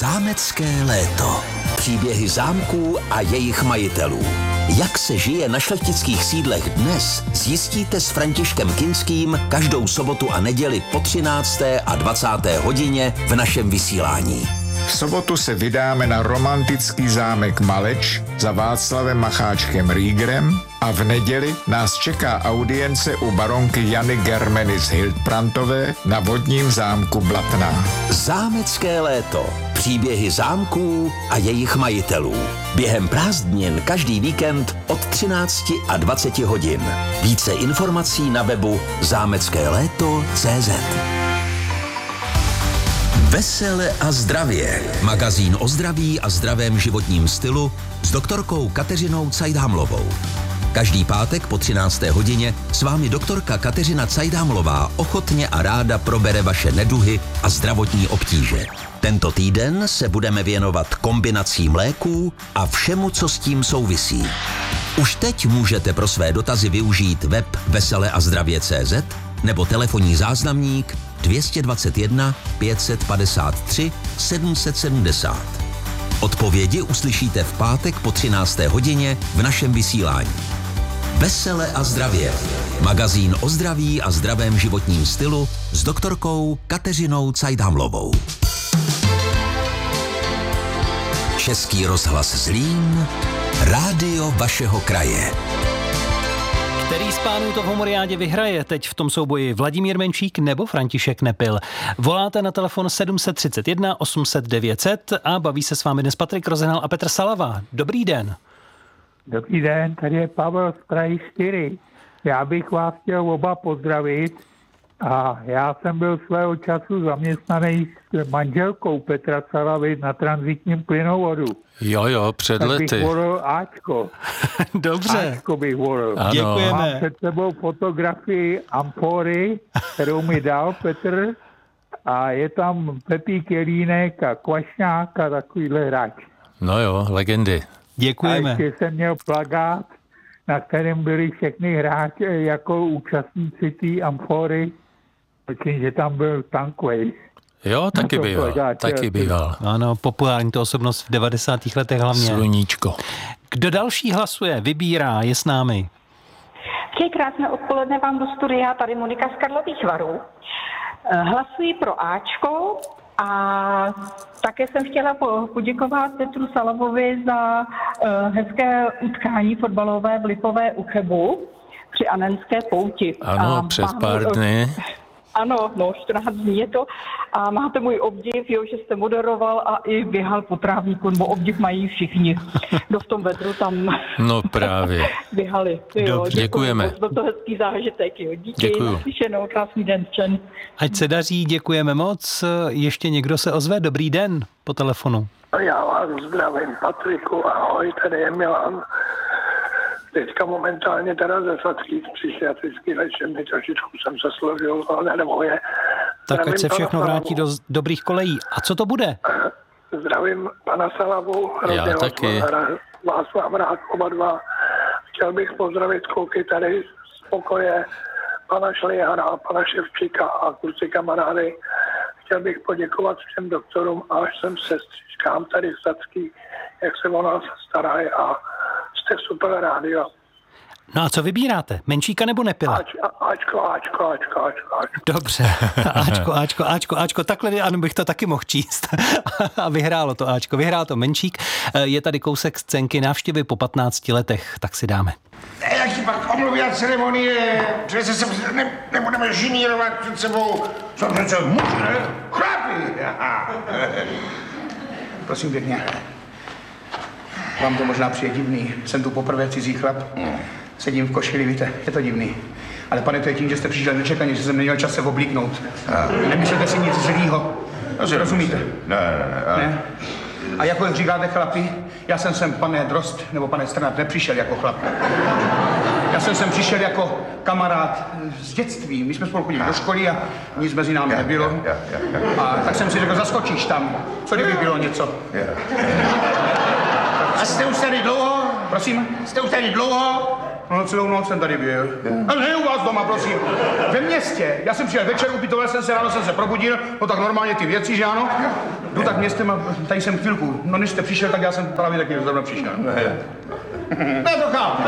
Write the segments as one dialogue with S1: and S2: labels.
S1: Zámecké léto. Příběhy zámků a jejich majitelů. Jak se žije na šlechtických sídlech dnes, zjistíte s Františkem Kinským každou sobotu a neděli po 13. a 20. hodině v našem vysílání.
S2: V sobotu se vydáme na romantický zámek Maleč za Václavem Macháčkem Riegerem a v neděli nás čeká audience u baronky Jany Germeny z Hildbrandtové na vodním zámku Blatná.
S1: Zámecké léto. Příběhy zámků a jejich majitelů. Během prázdnin každý víkend od 13 a 20 hodin. Více informací na webu zámeckéléto.cz. Vesele a zdravě. Magazín o zdraví a zdravém životním stylu s doktorkou Kateřinou Cajdhamlovou. Každý pátek po 13. hodině s vámi doktorka Kateřina Cajdhamlová ochotně a ráda probere vaše neduhy a zdravotní obtíže. Tento týden se budeme věnovat kombinacím léků a všemu, co s tím souvisí. Už teď můžete pro své dotazy využít web veseleazdravě.cz nebo telefonní záznamník 221 553 770. Odpovědi uslyšíte v pátek po 13. hodině v našem vysílání. Vesele a zdravě. Magazín o zdraví a zdravém životním stylu s doktorkou Kateřinou Cajdhamlovou. Český rozhlas Zlín, rádio vašeho kraje.
S3: Který z pánů to v Homoriádě vyhraje teď v tom souboji, Vladimír Menšík nebo František Nepil? Voláte na telefon 731 800 900 a baví se s vámi dnes Patrik Rozenal a Petr Salava. Dobrý den.
S4: Dobrý den, tady je Pavel z Prahy 4. Já bych vás chtěl oba pozdravit a já jsem byl svého času zaměstnaný s manželkou Petra Salavy na tranzitním plynovodu.
S5: Jo, před
S4: tak
S5: lety.
S4: Tak bych volil Ačko.
S3: Dobře.
S4: Ačko bych volil.
S5: Ano.
S3: Děkujeme.
S4: Mám před sebou fotografii amfory, kterou mi dal Petr a je tam Pepík Jelínek a Kvašňák a takovýhle hráč.
S5: No jo, legendy.
S3: Děkujeme.
S4: A ještě jsem měl plakát, na kterém byli všechny hráči jako účastníci té amfory. Myslím, že tam byl Tankway.
S5: Jo, taky býval.
S3: Ano, populární to osobnost v 90. letech hlavně.
S5: Sluníčko.
S3: Kdo další hlasuje, vybírá, je s námi?
S6: Přeji krásné odpoledne vám do studia, tady Monika z Karlových Varů. Hlasuji pro Ačko a také jsem chtěla poděkovat Petru Salavovi za hezké utkání fotbalové v Lipové u Chebu při Anenské pouti.
S5: Ano, před pár dny.
S6: Ano, 14 dní je to. A máte můj obdiv, jo, že jste moderoval a i běhal po trávníku, nebo obdiv mají všichni, kdo v tom vedru tam
S5: No právě.
S6: běhali. Jo,
S5: děkujeme.
S6: Byl to hezký zážitek. Jo. Díky,
S5: Děkuju.
S6: naslyšenou, krásný den. Čen.
S3: Ať se daří, děkujeme moc. Ještě někdo se ozve, dobrý den po telefonu.
S7: Já vás zdravím, Patriku, ahoj, tady je Milan. Teďka momentálně teda ze Sadských psychiatrický léčebny trošičku jsem se složil, ale nervoje.
S3: Tak ať se všechno vrátí do dobrých kolejí. A co to bude?
S7: Zdravím pana Salavu.
S5: Já taky.
S7: Vás mám rád oba dva. Chtěl bych pozdravit kluky tady z pokoje pana Šlihara, pana Ševčíka a kluci kamarády. Chtěl bych poděkovat všem doktorům a všem sestřičkám tady v Sadský, jak se o nás starají a jste super rádio.
S3: No a co vybíráte? Menšíka nebo Nepila?
S7: Ačko.
S3: Dobře. Ačko. Takhle ano, bych to taky mohl číst. A vyhrálo to Ačko. Vyhrál to Menšík. Je tady kousek scénky návštěvy po 15 letech. Tak si dáme.
S8: Jaký pak omluví a ceremonie? Přece se nebudeme žinírovat před sebou. Jsou přece muž, ne? Chlapi! Prosím pěkně. Vám to možná přijde divný. Jsem tu poprvé cizí chlap. Sedím v košili, víte, je to divný. Ale pane, to je tím, že jste přišel nečekaně, že jsem neměl čas se oblíknout. Nemyslete si nic zlýho. Rozumíte? Ne. A jako říkáte chlapi, já jsem sem, pane Drost, nebo pane Strnad, nepřišel jako chlap. Já jsem sem přišel jako kamarád z dětství. My jsme spolu chodili do školy a nic mezi námi nebylo. A tak jsem si řekl, zaskočíš tam, co kdyby bylo něco. A jste už tady dlouho? Prosím? Jste už tady dlouho? No celou noc jsem tady byl. A ne u vás doma, prosím. Ve městě. Já jsem přijel večer, upitoval jsem se, ráno jsem se probudil, no tak normálně ty věci, že ano? Jdu tak městem a tady jsem chvilku. No než jste přišel, tak já jsem právě taky zrovna přišel. Ne, to chápu.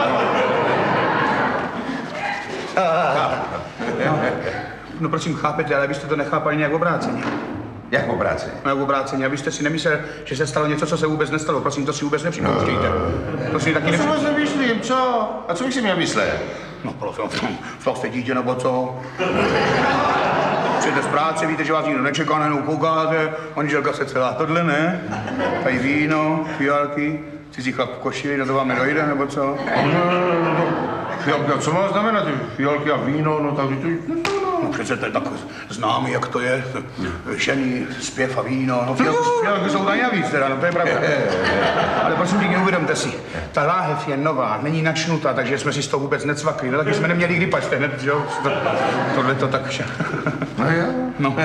S8: No prosím, chápete, ale vy jste to nechápali nějak obráceně.
S9: Jak obráceně?
S8: No, obráceně, abyste si nemyslel, že se stalo něco, co se vůbec nestalo. Prosím, to si vůbec nepřipouštějte. To si taky
S9: Co si nemyslím, co? A co bych si měl myslet?
S8: No, prosím, to jste dítě, nebo co? Přijete z práce, víte, že vás nikdo nečeká, najednou koukáte, manželka se celá tohle, ne? Tady víno, fialky, cizí chlap v košili, no to vám nedojde, nebo co?
S9: Fialky, a co má znamenat ty fialky a víno, no tak to...
S8: No přece to je tak známý, jak to je, ženy, zpěv a víno, no fialky jsou tady navíc teda, no to je pravda. Ale prosím pěkně, uvědomte si, ta láhev je nová, není načnutá, takže jsme si z toho vůbec necvakli, no taky jsme neměli kdy pačte hned, že jo, tohle to tak vše.
S9: No jo.
S8: No.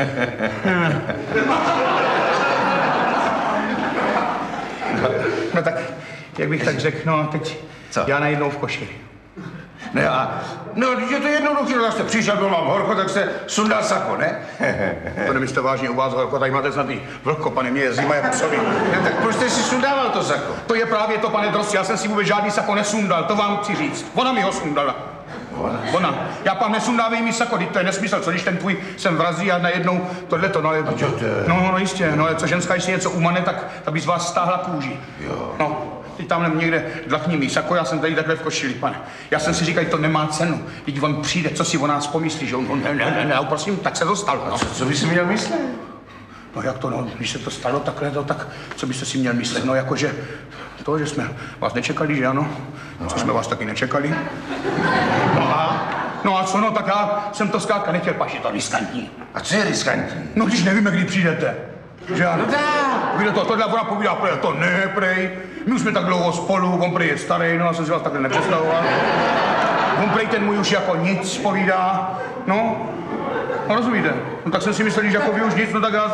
S8: No tak, jak bych tak řekl, no teď
S9: co?
S8: Já najednou v košili.
S9: Ne, no, když je to jednoduché, no, jste přišel, byl vám horko, tak se sundal sako, ne?
S8: To nemyslíte vážně u vás horko, tady máte snad i vlhko, pane, mě je zima jak psovi.
S9: Ne, tak proč jste si sundával to sako?
S8: To je právě to, pane Drosti, já jsem si vůbec žádný sako nesundal, to vám chci říct. Ona mi ho sundala. Ona. Já pak nesundávej mi sako, to je nesmysl, co když ten tvůj sem vrazí a najednou tohleto, no ale... No jistě, no ale co ženská, když si něco umane, tak by z vás stáhla kůži.
S9: Jo.
S8: No. Teď tam někde dlachní mi sako, já jsem tady takhle v košili, pane. Já jsem si říkal, to nemá cenu. Teď on přijde, co si o nás pomyslí, že on ne, prosím, tak se to stalo. No.
S9: Co by si měl myslet?
S8: No jak to, no, když se to stalo takhle, tak co byste si měl myslet? No jakože to, že jsme vás nečekali, že ano? Co jsme vás taky nečekali? No a co, no, tak já jsem to zkrátka nechtěl, pač je to riskantní.
S9: A co je riskantní?
S8: No když nevíme, kdy přijdete. Že ano?
S9: No tak.
S8: Víte to, tohle ona povídá, to ne, prej. My už jsme tak dlouho spolu, on prej je starý, no já jsem si vás takhle nepředstavoval. On prej ten můj už jako nic povídá, no. No rozumíte? No tak jsem si myslel, že jako vy už nic, no tak já...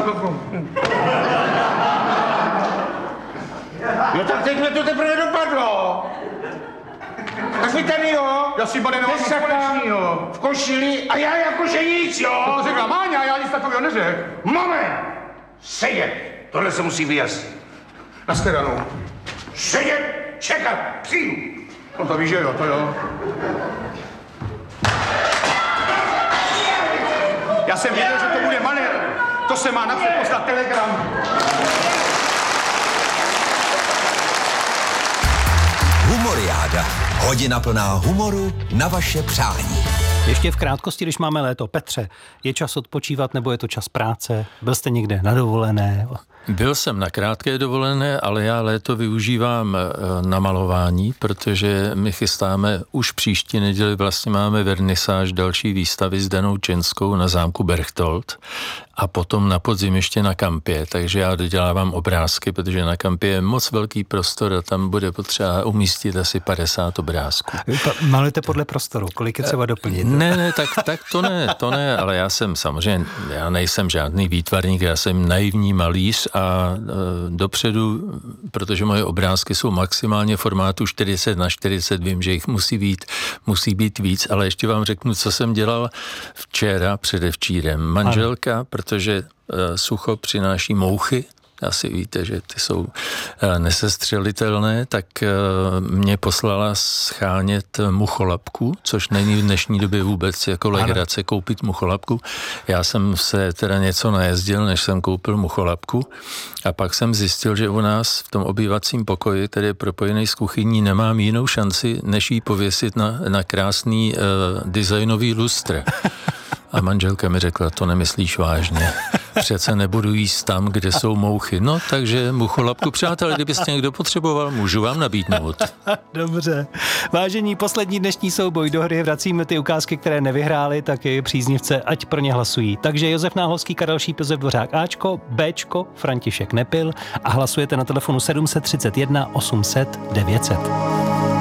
S9: Jo, tak teď mě to teprve dopadlo. Tak vy tady, jo?
S8: Já si bade nemám společnýho.
S9: V košili a já jakože nic, jo?
S8: To řekla Máňa, já nic takového neřekl.
S9: Moment! Sedět! Tohle se musí vyjasnit.
S8: Nashledanou.
S9: Sedět! Čekat! Přijdu!
S8: No to víš, že jo, to jo. Já jsem věděl, že to bude manér. To se má napřed poslat telegram.
S1: Humoriáda. Hodina plná humoru na vaše přání.
S3: Ještě v krátkosti, když máme léto. Petře, je čas odpočívat nebo je to čas práce? Byl jste někde na dovolené?
S5: Byl jsem na krátké dovolené, ale já léto využívám na malování, protože my chystáme už příští neděli, vlastně máme vernisáž další výstavy s Danou Čenskou na zámku Berchtold a potom na podzim ještě na kampě, takže já dodělávám obrázky, protože na kampě je moc velký prostor a tam bude potřeba umístit asi 50 obrázků.
S3: Malujete podle prostoru, kolik je třeba doplnit?
S5: Ne, tak to ne, ale já jsem samozřejmě, já nejsem žádný výtvarník, já jsem naivní malíř a dopředu, protože moje obrázky jsou maximálně formátu 40x40, vím, že jich musí být víc, ale ještě vám řeknu, co jsem dělal včera, předevčírem. Manželka, protože sucho přináší mouchy, asi víte, že ty jsou nesestřelitelné, tak mě poslala schánět mucholapku, což není v dnešní době vůbec jako legrace koupit mucholapku. Já jsem se teda něco najezdil, než jsem koupil mucholapku a pak jsem zjistil, že u nás v tom obývacím pokoji, který je propojený s kuchyní, nemám jinou šanci, než jí pověsit na krásný designový lustr. A manželka mi řekla, to nemyslíš vážně. Přece nebudu jíst tam, kde jsou mouchy. No, takže mucholapku, přátelé, kdybyste někdo potřeboval, můžu vám nabídnout.
S3: Dobře. Vážení, poslední dnešní souboj do hry, vracíme ty ukázky, které nevyhrály, tak je příznivce, ať pro ně hlasují. Takže Josef Náhovský, Karel Šíp, Josef Dvořák Ačko, Bčko, František Nepil a hlasujete na telefonu 731 800 900.